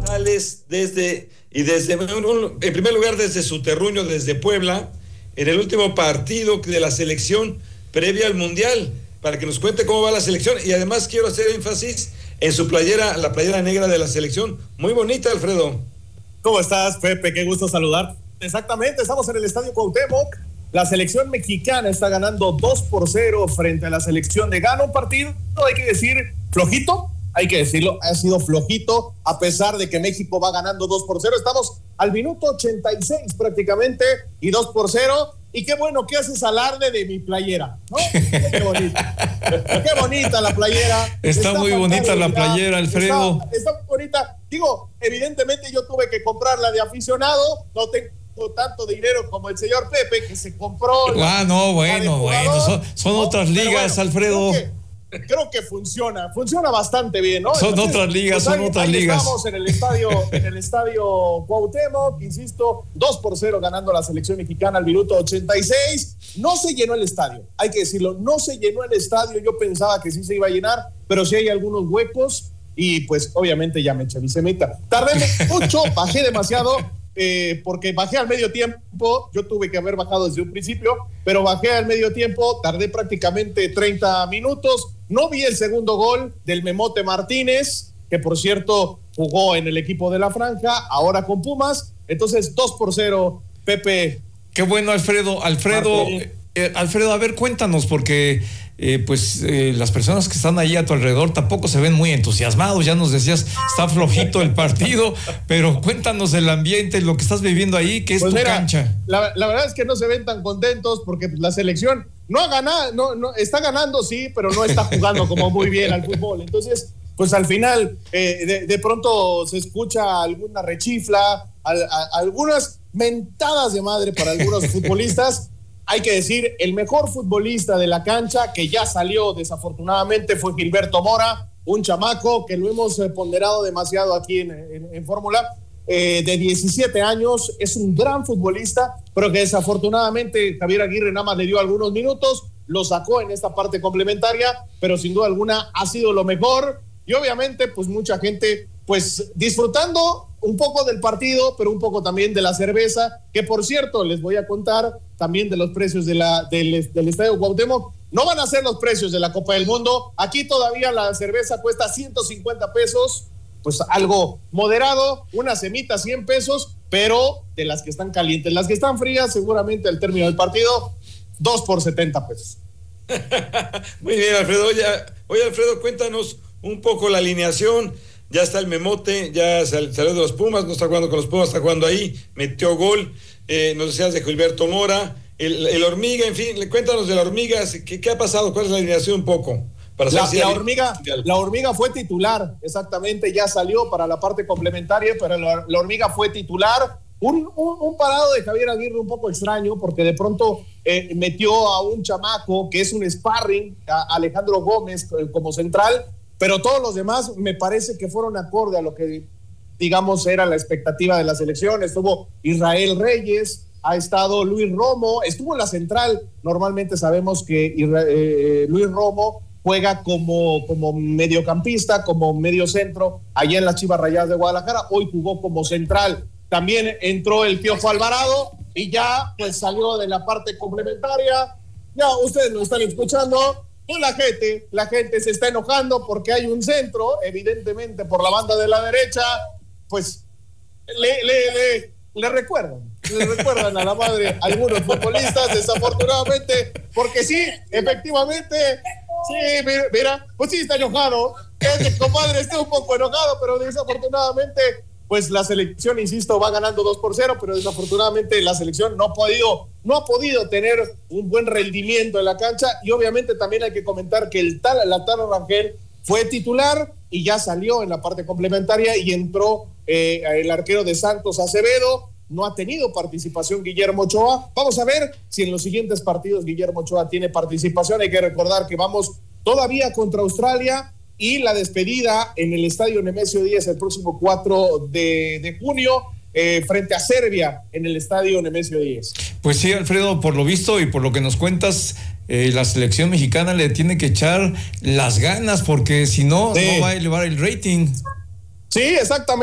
En primer lugar, desde su terruño, desde Puebla, en el último partido de la selección previa al Mundial, para que nos cuente cómo va la selección. Y además quiero hacer énfasis en su playera, la playera negra de la selección. Muy bonita, Alfredo. ¿Cómo estás, Pepe? Qué gusto saludar. Exactamente, estamos en el Estadio Cuauhtémoc. La selección mexicana está ganando 2-0 frente a la selección de Ghana. Un partido, hay que decir, flojito. Hay que decirlo, ha sido flojito, a pesar de que México va ganando 2-0. Estamos al minuto 86 prácticamente y 2-0. Y qué bueno que haces alarde de mi playera, ¿no? Qué bonita. Qué bonita la playera. Está muy bonita la playera, Alfredo. Está muy bonita. Digo, evidentemente yo tuve que comprarla de aficionado. No tengo tanto dinero como el señor Pepe, que se compró. Bueno. Son otras ligas, bueno, Alfredo. Creo que funciona bastante bien, ¿no? Son otras ligas. Estamos en el estadio Cuauhtémoc, insisto, 2-0 ganando la selección mexicana al minuto 86. No se llenó el estadio, hay que decirlo, no se llenó el estadio. Yo pensaba que sí se iba a llenar, pero sí hay algunos huecos y pues obviamente ya me eché mi semita. Tardé mucho, bajé demasiado. Porque bajé al medio tiempo, yo tuve que haber bajado desde un principio, pero bajé al medio tiempo, tardé prácticamente 30 minutos, no vi el segundo gol del Memote Martínez, que por cierto jugó en el equipo de la Franja, ahora con Pumas, entonces 2-0, Pepe. Qué bueno, Alfredo, a ver, cuéntanos, porque las personas que están ahí a tu alrededor tampoco se ven muy entusiasmados. Ya nos decías, está flojito el partido, pero cuéntanos el ambiente, lo que estás viviendo ahí, que es cancha. La verdad es que no se ven tan contentos porque la selección no ha ganado, no está ganando, sí, pero no está jugando como muy bien al fútbol. Entonces, pues al final, de pronto se escucha alguna rechifla, algunas mentadas de madre para algunos futbolistas. Hay que decir, el mejor futbolista de la cancha, que ya salió desafortunadamente, fue Gilberto Mora, un chamaco que lo hemos ponderado demasiado aquí en Fórmula, de 17 años, es un gran futbolista, pero que desafortunadamente Javier Aguirre nada más le dio algunos minutos, lo sacó en esta parte complementaria, pero sin duda alguna ha sido lo mejor, y obviamente pues mucha gente pues disfrutando un poco del partido, pero un poco también de la cerveza, que por cierto, les voy a contar también de los precios del Estadio Cuauhtémoc. No van a ser los precios de la Copa del Mundo. Aquí todavía la cerveza cuesta 150 pesos, pues algo moderado, una semita 100 pesos, pero de las que están calientes. Las que están frías, seguramente al término del partido, 2 por 70 pesos. Muy bien, Alfredo. Oye, Alfredo, cuéntanos un poco la alineación. Ya está el Memote, ya salió de los Pumas, no está jugando con los Pumas, está jugando ahí, metió gol. Nos decías de Gilberto Mora, el Hormiga, en fin, cuéntanos de la Hormiga, ¿qué ha pasado? ¿Cuál es la alineación un poco? La Hormiga fue titular, exactamente, ya salió para la parte complementaria, pero la Hormiga fue titular. Un parado de Javier Aguirre un poco extraño, porque de pronto metió a un chamaco que es un sparring, a Alejandro Gómez como central, pero todos los demás me parece que fueron acorde a lo que, digamos, era la expectativa de la selección. Estuvo Israel Reyes, ha estado Luis Romo, estuvo en la central. Normalmente sabemos que Luis Romo juega como mediocampista, como medio centro, allá en las Chivas Rayadas de Guadalajara. Hoy jugó como central. También entró el Piojo Alvarado y ya pues salió de la parte complementaria. Ya ustedes lo están escuchando. Y la gente se está enojando porque hay un centro, evidentemente por la banda de la derecha, pues le recuerdan a la madre algunos futbolistas, desafortunadamente, porque sí, efectivamente, sí, mira, pues sí está enojado, el compadre está un poco enojado, pero desafortunadamente, pues la selección, insisto, va ganando 2-0, pero desafortunadamente la selección no ha podido tener un buen rendimiento en la cancha, y obviamente también hay que comentar que el Tano Rangel fue titular y ya salió en la parte complementaria y entró el arquero de Santos, Acevedo. No ha tenido participación Guillermo Ochoa. Vamos a ver si en los siguientes partidos Guillermo Ochoa tiene participación. Hay que recordar que vamos todavía contra Australia y la despedida en el Estadio Nemesio 10 el próximo 4 de junio frente a Serbia en el Estadio Nemesio 10. Pues sí, Alfredo, por lo visto y por lo que nos cuentas, la selección mexicana le tiene que echar las ganas porque si no, no va a elevar el rating. Sí, exactamente.